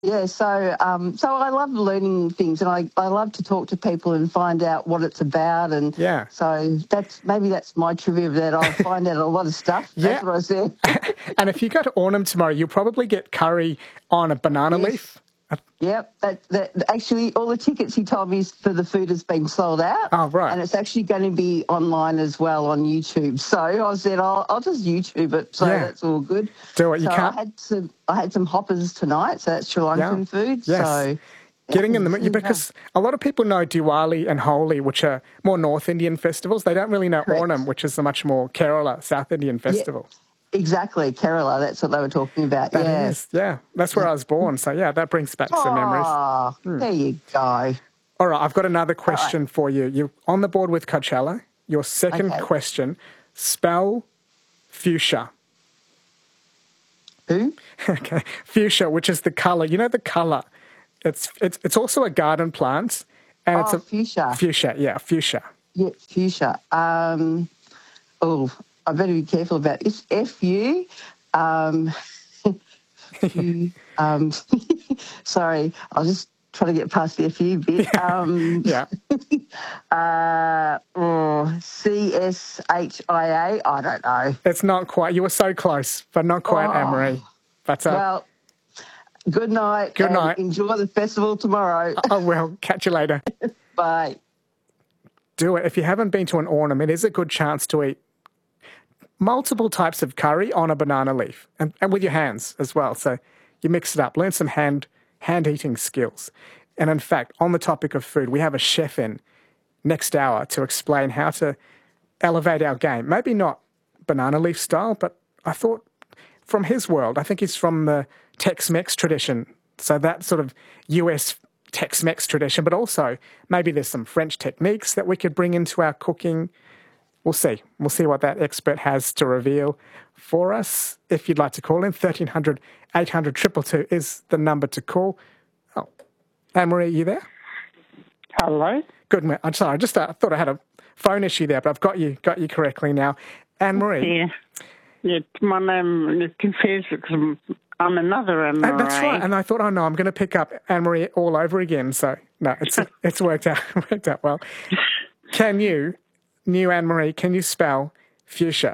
Yeah, so I love learning things, and I love to talk to people and find out what it's about, and Yeah. so that's my trivia, that I'll find out a lot of stuff. Yeah. That's what I said. And if you go to Ornum tomorrow, you'll probably get curry on a banana Yes. leaf. Yep. That actually, all the tickets he told me for the food has been sold out. Oh, right. And it's actually going to be online as well on YouTube. So I said, I'll just YouTube it. So Yeah. that's all good. Do it. You So can't. I had some hoppers tonight. So that's Sri Yeah. Lankan food. Yes. So Getting in the yeah, because a lot of people know Diwali and Holi, which are more North Indian festivals. They don't really know correct. Onam, which is the much more Kerala, South Indian festival. Exactly, Kerala. That's what they were talking about. That is, yeah. That's where I was born. So, yeah, that brings back some memories. Oh, there you go. All right, I've got another question for you. You're on the board with Coachella. Your second question, spell fuchsia. Who? Okay, fuchsia, which is the colour. You know the colour. It's also a garden plant. And it's a fuchsia. Fuchsia, yeah, fuchsia. Yeah, fuchsia. I better be careful about this. F-U. Sorry, I'll just try to get past the FU bit. Yeah. C-S-H-I-A. I don't know. It's not quite. You were so close, but not quite, Anne-Marie. But, well, good night. Good night. Enjoy the festival tomorrow. I will. Catch you later. Bye. Do it. If you haven't been to an Ornum, it is a good chance to eat multiple types of curry on a banana leaf and with your hands as well. So you mix it up, learn some hand eating skills. And in fact, on the topic of food, we have a chef in next hour to explain how to elevate our game. Maybe not banana leaf style, but I thought from his world, I think he's from the Tex-Mex tradition. So that sort of US Tex-Mex tradition, but also maybe there's some French techniques that we could bring into our cooking. We'll see. We'll see what that expert has to reveal for us. If you'd like to call in, 1300 800 222 is the number to call. Oh, Anne-Marie, you there? Hello. Good. I'm sorry. I just thought I had a phone issue there, but I've got you correctly now. Anne-Marie. Yeah. My name is confused because I'm another Anne-Marie. That's right. And I thought, oh no, I'm going to pick up Anne-Marie all over again. So no, it's worked out well. Can you? New Anne-Marie, can you spell fuchsia?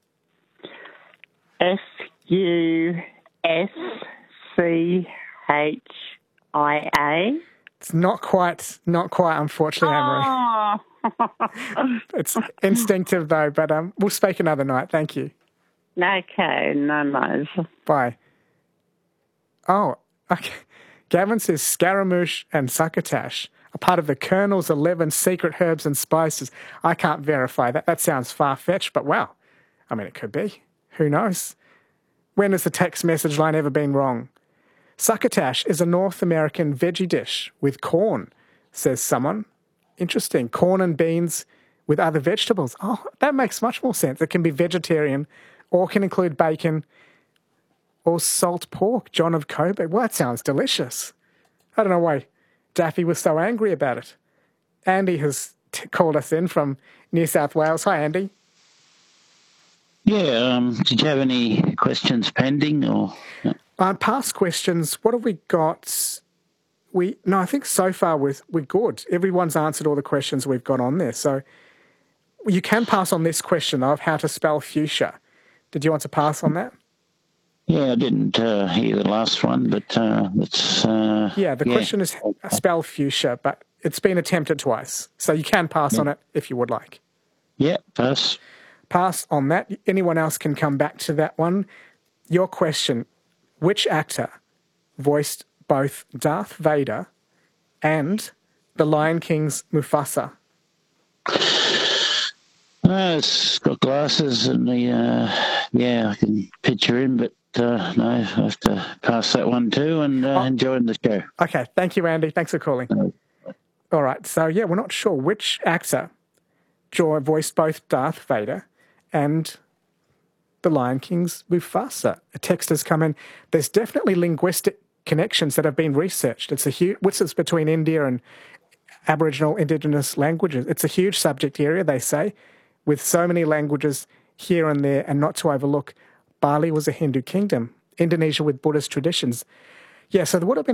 F-U-S-C-H-I-A. It's not quite, unfortunately, Anne-Marie. Oh. It's instinctive, though, but we'll speak another night. Thank you. Okay, no. Bye. Oh, okay. Gavin says Scaramouche and Succotash are part of the Colonel's 11 secret herbs and spices. I can't verify that. That sounds far-fetched, but wow. I mean, it could be. Who knows? When has the text message line ever been wrong? Succotash is a North American veggie dish with corn, says someone. Interesting. Corn and beans with other vegetables. Oh, that makes much more sense. It can be vegetarian or can include bacon or salt pork. John of Kobe. Well, that sounds delicious. I don't know why Daffy was so angry about it. Andy has called us in from New South Wales. Hi, Andy. Yeah, did you have any questions pending or? Past questions, what have we got? I think so far we're good. Everyone's answered all the questions we've got on there. So you can pass on this question of how to spell fuchsia. Did you want to pass on that? Yeah, I didn't hear the last one, but let's... the question is spell fuchsia, but it's been attempted twice. So you can pass on it if you would like. Yeah, pass. Pass on that. Anyone else can come back to that one. Your question, which actor voiced both Darth Vader and the Lion King's Mufasa? It's got glasses and I can picture him, but no, I have to pass that one too and enjoying the show. Okay, thank you, Andy. Thanks for calling. All right, so we're not sure which actor voiced both Darth Vader and the Lion King's Mufasa. A text has come in. There's definitely linguistic connections that have been researched. It's which is between India and Aboriginal Indigenous languages. It's a huge subject area, they say, with so many languages here and there, and not to overlook, Bali was a Hindu kingdom, Indonesia with Buddhist traditions. Yeah, so there would have been